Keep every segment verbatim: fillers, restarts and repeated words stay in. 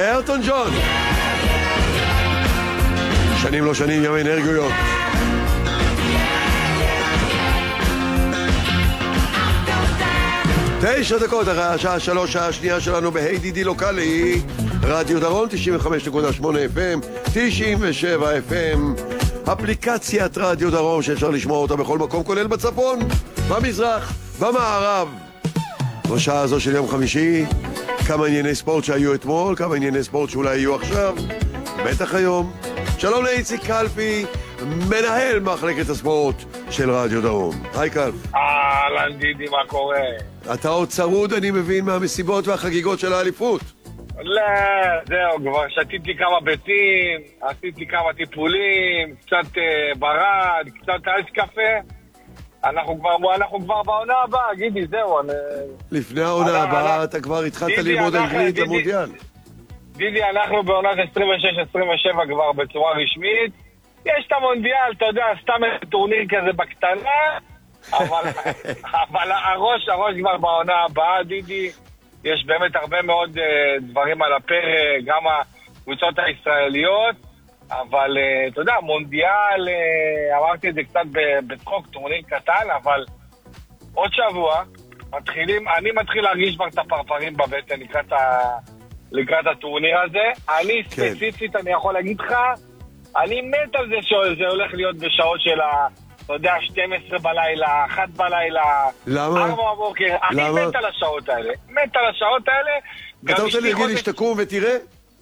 אלטון ג'ון. שנים לא שנים, יום אנרגיות. תשע דקות אחרי השעה שלוש, שעה השנייה שלנו ב-איי די די לוקלי, רדיו דרום תשעים וחמש נקודה שמונה אף אם, תשעים ושבע אף אם, אפליקציית רדיו דרום שאפשר לשמוע אותה בכל מקום, כולל בצפון, במזרח, במערב. בשעה הזו של יום חמישי, כמה ענייני ספורט שהיו אתמול, כמה ענייני ספורט שאולי יהיו עכשיו, בטח היום. שלום לאיציק קלפי, מנהל מחלקת הספורט של רדיו דרום. היי קלפ. אהלן דידי, מה קורה? אתה עוד צרוד, אני מבין, מהמסיבות והחגיגות של האליפות. לא, זהו, כבר שתיתי כמה ביתים, עשיתי כמה טיפולים, קצת uh, ברד, קצת אייס קפה. אנחנו כבר, אנחנו כבר בעונה הבאה, גידי, זהו. אני... לפני העונה הבאה אתה כבר התחלת ללמוד אנגלית למונדיאל. דידי, אנחנו בעונת עשרים ושש עשרים ושבע כבר בצורה רשמית. יש את המונדיאל, אתה יודע, סתם טורניר כזה בקטנה, אבל, אבל הראש, הראש כבר בעונה הבאה, דידי. יש באמת הרבה מאוד uh, דברים על הפרק, גם הקבוצות הישראליות, אבל uh, אתה יודע, מונדיאל, uh, אמרתי את זה קצת בצחוק, טורניר קטן, אבל עוד שבוע, מתחילים, אני מתחיל להרגיש כבר את הפרפרים בבטן לקראת, ה, לקראת הטורניר הזה. אני כן. ספציפית, אני יכול להגיד לך, אני מת על זה שזה הולך להיות בשעות של ה... אתה יודע, שתים עשרה בלילה, אחת בלילה, למה? ארבע בבוקר. אני למה? מת על השעות האלה. מת על השעות האלה. אתה רוצה להגיד לי שתקום ותראה?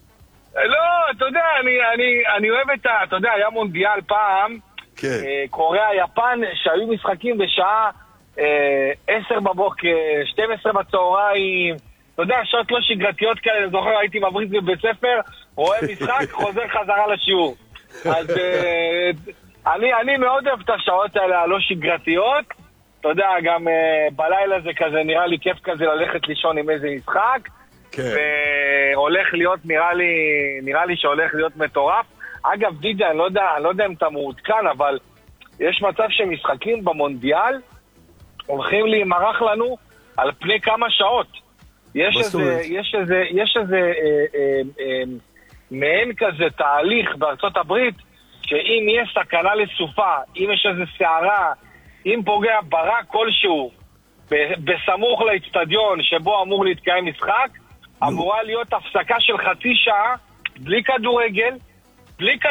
לא, אתה יודע, אני, אני, אני אוהב את ה... אתה יודע, היה מונדיאל פעם, כן. אה, קוריאה, יפן, שהיו משחקים בשעה אה, עשר בבוקר, שתים עשרה בצהריים, אתה יודע, שעות לא שגרתיות כאלה, אני זוכר, הייתי מבריץ בבית ספר, רואה משחק, חוזר חזרה לשיעור. אז... אה, אני, אני מאוד אוהב את השעות האלה הלא שגרתיות. אתה יודע, גם uh, בלילה זה כזה, נראה לי כיף כזה ללכת לישון עם איזה משחק. כן. והולך להיות, נראה לי, נראה לי שהולך להיות מטורף. אגב, דידי, אני לא יודע, אני לא יודע אם אתה מעודכן, אבל יש מצב שמשחקים במונדיאל הולכים להימרח לנו על פני כמה שעות. יש איזה, יש איזה, יש איזה אה, אה, אה, מעין כזה תהליך בארצות הברית, שאם יש סכנה לסופה, אם יש איזו שערה, אם פוגע ברק כלשהו בסמוך לאצטדיון שבו אמור להתקיים משחק, אמורה להיות הפסקה של חצי שעה בלי כדורגל, בלי